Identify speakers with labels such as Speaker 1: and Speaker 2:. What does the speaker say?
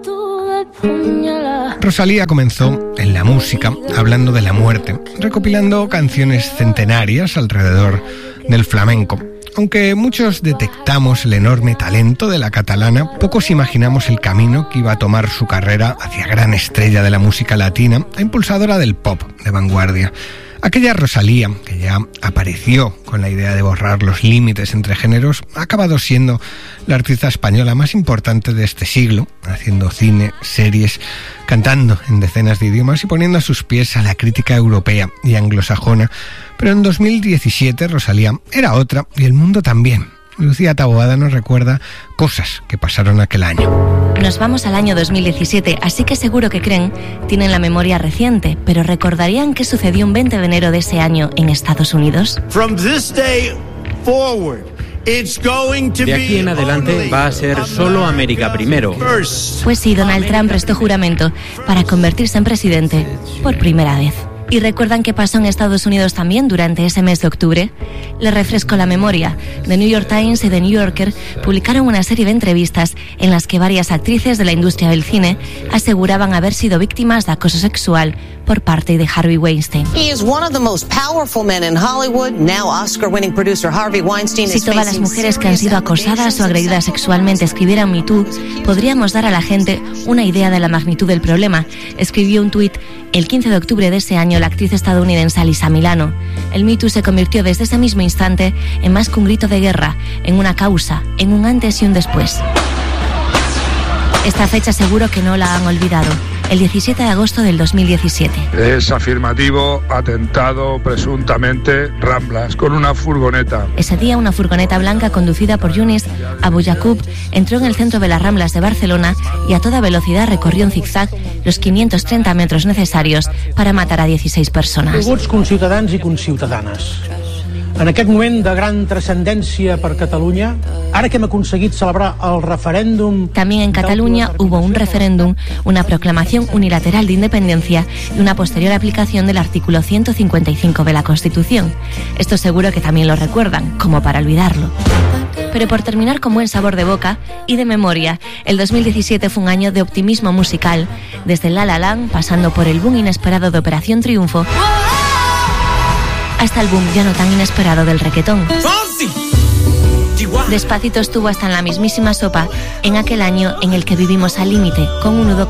Speaker 1: Rosalía comenzó en la música hablando de la muerte, recopilando canciones centenarias alrededor del flamenco. Aunque muchos detectamos el enorme talento de la catalana, pocos imaginamos el camino que iba a tomar su carrera hacia gran estrella de la música latina e impulsadora del pop de vanguardia. Aquella Rosalía, que ya apareció con la idea de borrar los límites entre géneros, ha acabado siendo la artista española más importante de este siglo, haciendo cine, series, cantando en decenas de idiomas y poniendo a sus pies a la crítica europea y anglosajona. Pero en 2017 Rosalía era otra y el mundo también. Lucía Taboada nos recuerda cosas que pasaron aquel año.
Speaker 2: Nos vamos al año 2017, así que seguro que creen tienen la memoria reciente, pero ¿recordarían qué sucedió un 20 de enero de ese año en Estados Unidos?
Speaker 3: De aquí en adelante va a ser solo América primero.
Speaker 2: Pues sí, Donald Trump prestó juramento para convertirse en presidente por primera vez. ¿Y recuerdan qué pasó en Estados Unidos también durante ese mes de octubre? Les refresco la memoria. The New York Times y The New Yorker publicaron una serie de entrevistas en las que varias actrices de la industria del cine aseguraban haber sido víctimas de acoso sexual por parte de Harvey Weinstein. Si todas las mujeres que han sido acosadas o agredidas sexualmente escribieran Me Too, podríamos dar a la gente una idea de la magnitud del problema, escribió un tuit el 15 de octubre de ese año la actriz estadounidense Alyssa Milano. El Me Too se convirtió desde ese mismo instante en más que un grito de guerra, en una causa, en un antes y un después. Esta fecha seguro que no la han olvidado. El 17 de agosto del 2017.
Speaker 4: Es afirmativo, atentado presuntamente Ramblas con una furgoneta.
Speaker 2: Ese día una furgoneta blanca conducida por Yunis Abuyacub entró en el centro de las Ramblas de Barcelona y a toda velocidad recorrió en zigzag los 530 metros necesarios para matar a 16 personas.
Speaker 5: Benvinguts conciutadans i conciutadanes. En aquest moment de gran trascendència per Catalunya, ara que hem aconseguit celebrar el referéndum...
Speaker 2: También en Cataluña hubo un referéndum, una proclamación unilateral de independencia y una posterior aplicación del artículo 155 de la Constitución. Esto seguro que también lo recuerdan, como para olvidarlo. Pero por terminar con buen sabor de boca y de memoria, el 2017 fue un año de optimismo musical, desde La La Land, pasando por el boom inesperado de Operación Triunfo, hasta el boom ya no tan inesperado del reguetón. Despacito estuvo hasta en la mismísima sopa en aquel año en el que vivimos al límite, con un nudo